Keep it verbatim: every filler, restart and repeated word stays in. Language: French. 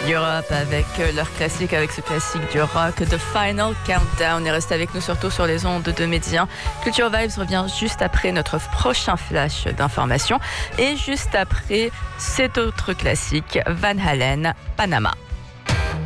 Europe avec leur classique, avec ce classique du rock, The Final Countdown. Et restez avec nous surtout sur les ondes de Média. Culture Vibes revient juste après notre prochain flash d'informations et juste après cet autre classique, Van Halen, Panama.